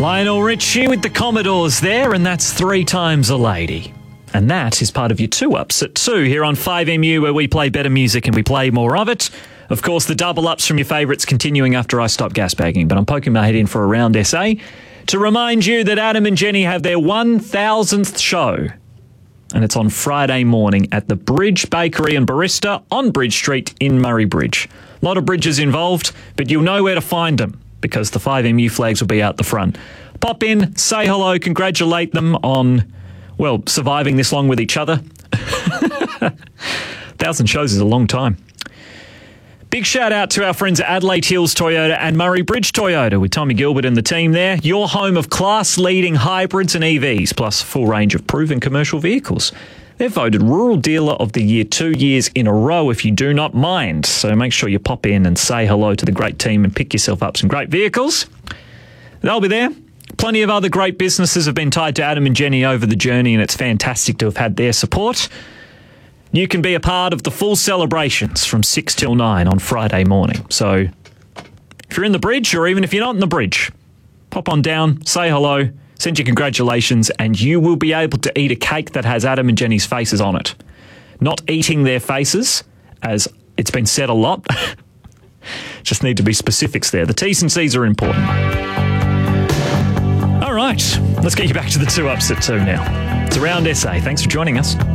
Lionel Richie with the Commodores there, and that's 3 Times a Lady. And that is part of your 2-Ups at 2 here on 5MU, where we play better music and we play more of it. Of course, the double-ups from your favourites continuing after I stop gasbagging, but I'm poking my head in for a round essay to remind you that Adam and Jenny have their 1000th show. And it's on Friday morning at the Bridge Bakery and Barista on Bridge Street in Murray Bridge. A lot of bridges involved, but you'll know where to find them because the 5MU flags will be out the front. Pop in, say hello, congratulate them on, well, surviving this long with each other. 1,000 shows is a long time. Big shout out to our friends at Adelaide Hills Toyota and Murray Bridge Toyota with Tommy Gilbert and the team there. Your home of class-leading hybrids and EVs, plus a full range of proven commercial vehicles. They're voted Rural Dealer of the Year 2 years in a row, if you do not mind. So make sure you pop in and say hello to the great team and pick yourself up some great vehicles. They'll be there. Plenty of other great businesses have been tied to Adam and Jenny over the journey, and it's fantastic to have had their support. You can be a part of the full celebrations from 6 till 9 on Friday morning. So if you're in the bridge, or even if you're not in the bridge, pop on down, say hello, send your congratulations, and you will be able to eat a cake that has Adam and Jenny's faces on it. Not eating their faces, as it's been said a lot. Just need to be specifics there. The T's and C's are important. All right, let's get you back to the 2-Ups at 2 now. It's a round essay. Thanks for joining us.